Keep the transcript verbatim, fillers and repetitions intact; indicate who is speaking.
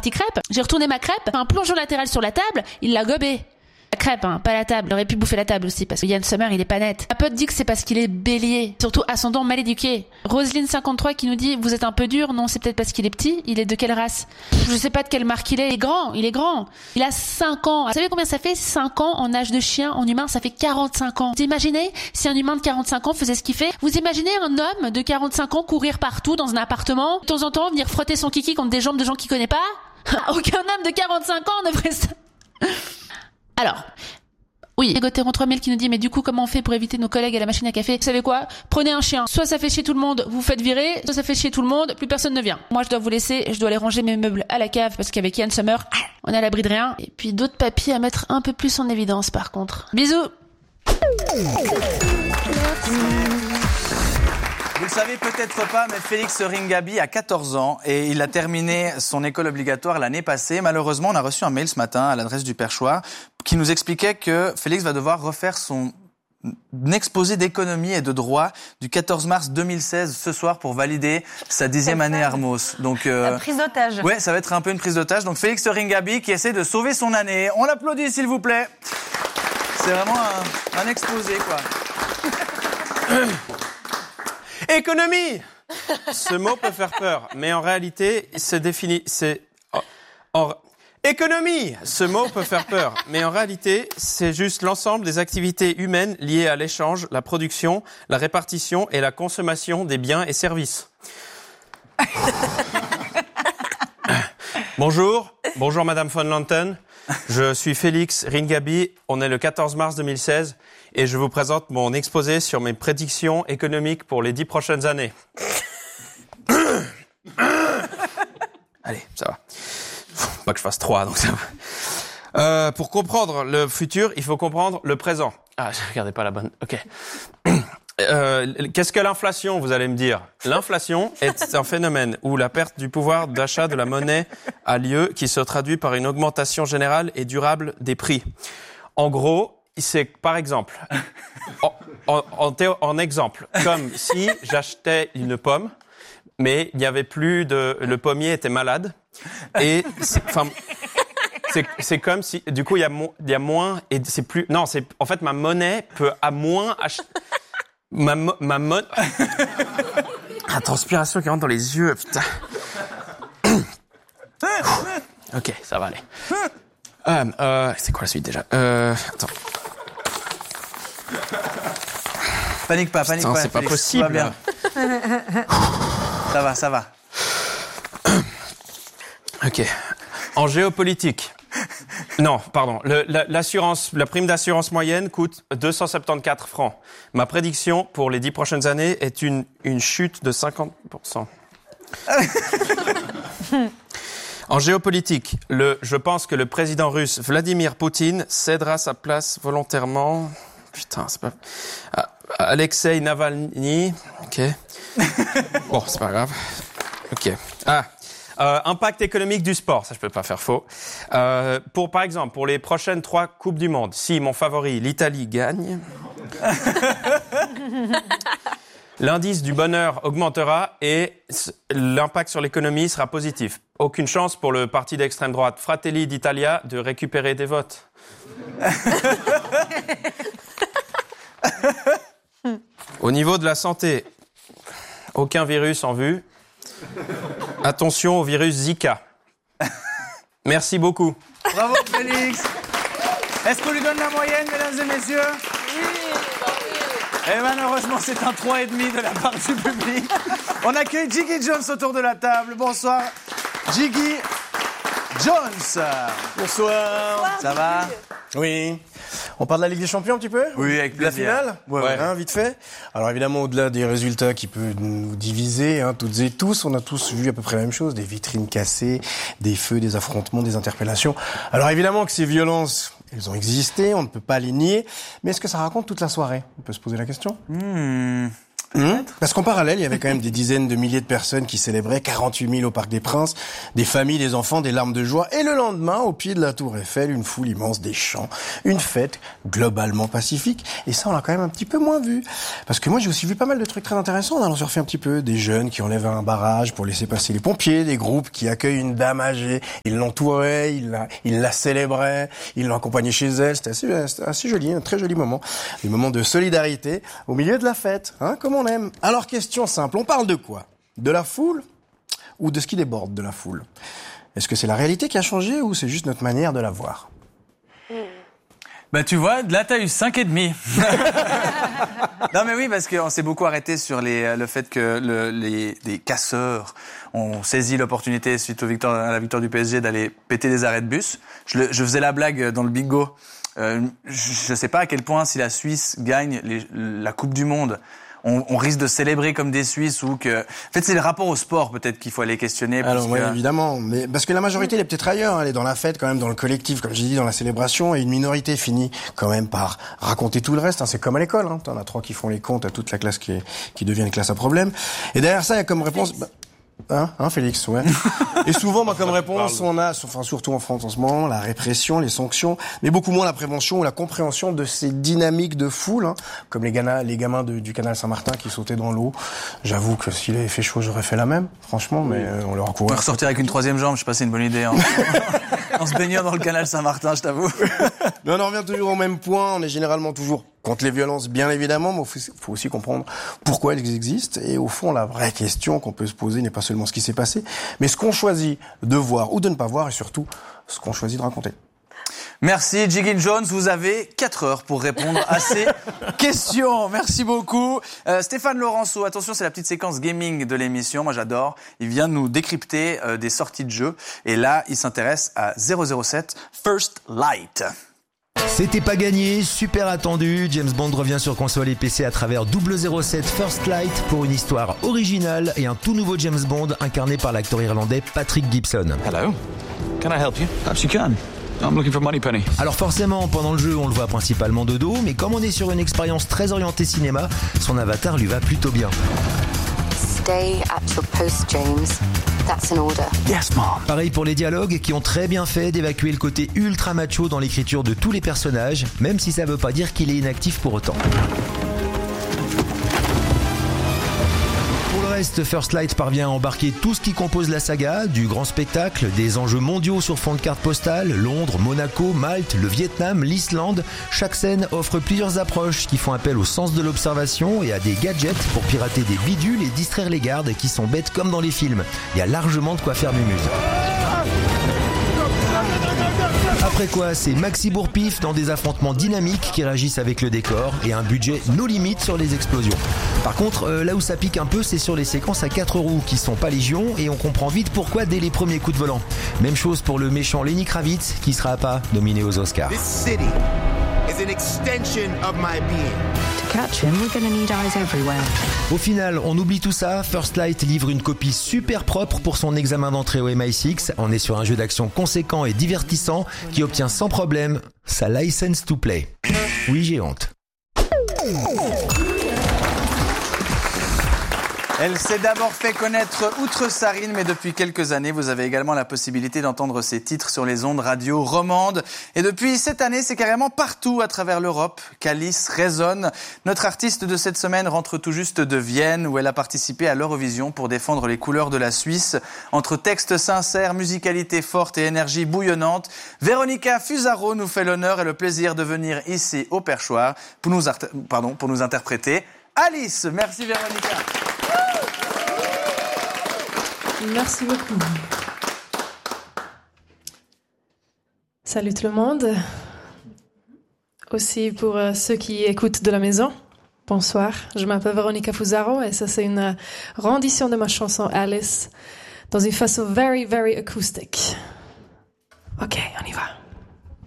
Speaker 1: partie crêpe. J'ai retourné ma crêpe, un plongeon latéral sur la table, il l'a gobé. La crêpe, hein, pas la table. Il aurait pu bouffer la table aussi, parce que Yann Sommer, il est pas net. Ma pote dit que c'est parce qu'il est bélier. Surtout ascendant mal éduqué. Roselyne cinquante-trois qui nous dit, vous êtes un peu dur. Non, c'est peut-être parce qu'il est petit. Il est de quelle race? Je sais pas de quelle marque il est. Il est grand, il est grand. Il a cinq ans. Vous savez combien ça fait? cinq ans en âge de chien, en humain, ça fait quarante-cinq ans. Vous imaginez si un humain de quarante-cinq ans faisait ce qu'il fait? Vous imaginez un homme de quarante-cinq ans courir partout dans un appartement, de temps en temps venir frotter son kiki contre des jambes de gens qu'il connaît pas? Aucun homme de quarante-cinq ans ne ferait ça. Alors, oui, Égotéron trois mille qui nous dit, mais du coup, comment on fait pour éviter nos collègues à la machine à café? Vous savez quoi? Prenez un chien. Soit ça fait chier tout le monde, vous faites virer, soit ça fait chier tout le monde, plus personne ne vient. Moi, je dois vous laisser, je dois aller ranger mes meubles à la cave parce qu'avec Yann Sommer, on est à l'abri de rien. Et puis d'autres papiers à mettre un peu plus en évidence, par contre. Bisous!
Speaker 2: Vous le savez peut-être pas, mais Félix Ringaby a quatorze ans et il a terminé son école obligatoire l'année passée. Malheureusement, on a reçu un mail ce matin à l'adresse du Perchoir qui nous expliquait que Félix va devoir refaire son exposé d'économie et de droit du quatorze mars deux mille seize ce soir pour valider sa dixième année Armos. Donc, euh,
Speaker 3: la prise d'otage.
Speaker 2: Ouais, ça va être un peu une prise d'otage. Donc Félix Ringaby qui essaie de sauver son année. On l'applaudit s'il vous plaît. C'est vraiment un, un exposé, quoi.
Speaker 4: Économie! Ce mot peut faire peur, mais en réalité, c'est défini, c'est, en, en, économie! Ce mot peut faire peur, mais en réalité, c'est juste l'ensemble des activités humaines liées à l'échange, la production, la répartition et la consommation des biens et services. Bonjour, bonjour Madame von Lanten. Je suis Félix Ringaby. On est le quatorze mars deux mille seize et je vous présente mon exposé sur mes prédictions économiques pour les dix prochaines années. Allez, ça va. Faut pas que je fasse trois, donc ça va. Euh, pour comprendre le futur, il faut comprendre le présent. Ah, je regardais pas la bonne. Ok. Euh, qu'est-ce que l'inflation, vous allez me dire? L'inflation est un phénomène où la perte du pouvoir d'achat de la monnaie a lieu, qui se traduit par une augmentation générale et durable des prix. En gros, c'est par exemple, en, en, en, théo, en exemple, comme si j'achetais une pomme, mais il y avait plus de, le pommier était malade, et enfin. C'est, c'est comme si, du coup, il y a, mo- il y a moins, et c'est plus, non, c'est, en fait, ma monnaie peut à moins acheter, ma, mo- ma monnaie, la transpiration qui rentre dans les yeux, putain. Ok, ça va aller. Euh, euh, c'est quoi la suite déjà? Euh, attends.
Speaker 2: Panique pas, panique
Speaker 4: putain,
Speaker 2: pas.
Speaker 4: c'est pas
Speaker 2: Félix,
Speaker 4: possible.
Speaker 2: Tout va bien. Ça va, ça va.
Speaker 4: Ok. En géopolitique. Non, pardon. Le, la, l'assurance, la prime d'assurance moyenne coûte deux cent soixante-quatorze francs. Ma prédiction pour les dix prochaines années est une, une chute de cinquante pour cent. En géopolitique, le, je pense que le président russe Vladimir Poutine cédera sa place volontairement. Putain, c'est pas... Ah, Alexei Navalny. Ok. Bon, c'est pas grave. Ok. Ah. Euh, impact économique du sport, ça je peux pas faire faux. Euh, pour par exemple, pour les prochaines trois coupes du monde, si mon favori l'Italie gagne, l'indice du bonheur augmentera et l'impact sur l'économie sera positif. Aucune chance pour le parti d'extrême droite Fratelli d'Italia de récupérer des votes. Au niveau de la santé, aucun virus en vue. Attention au virus Zika. Merci beaucoup.
Speaker 2: Bravo Félix. Est-ce qu'on lui donne la moyenne, mesdames et messieurs? Oui. Et malheureusement, c'est un trois virgule cinq de la part du public. On accueille Jiggy Jones autour de la table. Bonsoir, Jiggy Jones.
Speaker 5: Bonsoir.
Speaker 2: Ça va?
Speaker 5: Oui. On parle de la Ligue des Champions un petit peu?
Speaker 2: Oui, avec plaisir.
Speaker 5: La finale?
Speaker 2: Ouais, ouais.
Speaker 5: Hein, vite fait. Alors évidemment, au-delà des résultats qui peuvent nous diviser, hein, toutes et tous, on a tous vu à peu près la même chose. Des vitrines cassées, des feux, des affrontements, des interpellations. Alors évidemment que ces violences, elles ont existé, on ne peut pas les nier. Mais est-ce que ça raconte toute la soirée? On peut se poser la question.
Speaker 2: Hmm.
Speaker 5: Mmh. Parce qu'en parallèle, il y avait quand même des dizaines de milliers de personnes qui célébraient, quarante-huit mille au Parc des Princes, des familles, des enfants, des larmes de joie. Et le lendemain, au pied de la Tour Eiffel, une foule immense, des chants, une fête globalement pacifique. Et ça, on l'a quand même un petit peu moins vu. Parce que moi, j'ai aussi vu pas mal de trucs très intéressants en allant surfer un petit peu. Des jeunes qui enlèvent un barrage pour laisser passer les pompiers, des groupes qui accueillent une dame âgée. Ils l'entouraient, ils la, ils la célébraient, ils l'ont accompagnée chez elle. C'était assez, c'était assez joli, un très joli moment. Des moments de solidarité au milieu de la fête, hein, comme on aime. Alors, question simple, on parle de quoi? De la foule ou de ce qui déborde de la foule? Est-ce que c'est la réalité qui a changé ou c'est juste notre manière de la voir?
Speaker 2: Bah tu vois, là t'as eu cinq et demi. Non mais oui, parce qu'on s'est beaucoup arrêté sur les, le fait que le, les, les casseurs ont saisi l'opportunité suite au victoire, à la victoire du P S G d'aller péter des arrêts de bus. Je, le, je faisais la blague dans le bingo. Euh, je ne sais pas à quel point si la Suisse gagne les, la Coupe du Monde, on, on risque de célébrer comme des Suisses ou que... En fait, c'est le rapport au sport peut-être qu'il faut aller questionner.
Speaker 5: Alors oui,
Speaker 2: que...
Speaker 5: évidemment, mais parce que la majorité elle est peut-être ailleurs, hein, elle est dans la fête, quand même dans le collectif, comme j'ai dit, dans la célébration, et une minorité finit quand même par raconter tout le reste. Hein, c'est comme à l'école, hein, t'en as trois qui font les comptes à toute la classe qui, est, qui devient une classe à problème. Et derrière ça, il y a comme réponse... Bah, Hein, hein, Félix, ouais. Et souvent, bah, comme réponse, on a, enfin, surtout en France en ce moment, la répression, les sanctions, mais beaucoup moins la prévention ou la compréhension de ces dynamiques de foule, hein, comme les, gana, les gamins de, du canal Saint-Martin qui sautaient dans l'eau. J'avoue que s'il avait fait chaud, j'aurais fait la même, franchement, mais euh, on leur a couru.
Speaker 2: On peut ressortir avec une troisième jambe, je sais pas si c'est une bonne idée, hein. En se baignant dans le canal Saint-Martin, je t'avoue.
Speaker 5: Mais on en revient toujours au même point, on est généralement toujours contre les violences, bien évidemment, mais il faut aussi comprendre pourquoi elles existent. Et au fond, la vraie question qu'on peut se poser n'est pas seulement ce qui s'est passé, mais ce qu'on choisit de voir ou de ne pas voir, et surtout ce qu'on choisit de raconter.
Speaker 2: Merci Jiggin Jones, vous avez quatre heures pour répondre à ces questions. Merci beaucoup. Euh, Stéphane Laurenceau, attention, c'est la petite séquence gaming de l'émission, moi j'adore. Il vient nous décrypter euh, des sorties de jeux, et là il s'intéresse à zéro zéro sept First Light.
Speaker 3: C'était pas gagné, super attendu. James Bond revient sur console et P C à travers double zéro sept First Light pour une histoire originale et un tout nouveau James Bond incarné par l'acteur irlandais Patrick Gibson.
Speaker 6: Hello, can I help you? Perhaps you can. I'm looking for Moneypenny.
Speaker 3: Alors forcément, pendant le jeu, on le voit principalement de dos, mais comme on est sur une expérience très orientée cinéma, son avatar lui va plutôt bien.
Speaker 7: Stay at your post, James. That's an order.
Speaker 6: Yes, Mom.
Speaker 3: Pareil pour les dialogues qui ont très bien fait d'évacuer le côté ultra macho dans l'écriture de tous les personnages, même si ça veut pas dire qu'il est inactif pour autant. Pour le reste, First Light parvient à embarquer tout ce qui compose la saga, du grand spectacle, des enjeux mondiaux sur fond de carte postale, Londres, Monaco, Malte, le Vietnam, l'Islande. Chaque scène offre plusieurs approches qui font appel au sens de l'observation et à des gadgets pour pirater des bidules et distraire les gardes qui sont bêtes comme dans les films. Il y a largement de quoi faire mumuse. Après quoi, c'est Maxi Bourpif dans des affrontements dynamiques qui réagissent avec le décor et un budget no limite sur les explosions. Par contre, euh, là où ça pique un peu, c'est sur les séquences à quatre roues qui sont pas légion et on comprend vite pourquoi dès les premiers coups de volant. Même chose pour le méchant Lenny Kravitz qui sera pas nominé aux Oscars.
Speaker 8: This city is an extension of my being.
Speaker 7: To catch him, we're gonna need eyes everywhere.
Speaker 3: Au final, on oublie tout ça, First Light livre une copie super propre pour son examen d'entrée au M I six. On est sur un jeu d'action conséquent et divertissant qui obtient sans problème sa license to play. Oui, j'ai honte.
Speaker 2: Elle s'est d'abord fait connaître outre Sarine, mais depuis quelques années, vous avez également la possibilité d'entendre ses titres sur les ondes radio romandes. Et depuis cette année, c'est carrément partout à travers l'Europe qu'Alice résonne. Notre artiste de cette semaine rentre tout juste de Vienne, où elle a participé à l'Eurovision pour défendre les couleurs de la Suisse. Entre textes sincères, musicalité forte et énergie bouillonnante, Véronica Fusaro nous fait l'honneur et le plaisir de venir ici au Perchoir pour nous, art- pardon, pour nous interpréter Alice. Merci Véronica.
Speaker 9: Merci beaucoup. Salut tout le monde. Aussi pour euh, ceux qui écoutent de la maison, bonsoir. Je m'appelle Véronica Fusaro et ça c'est une euh, rendition de ma chanson Alice dans une façon very, very acoustique. Ok, on y va.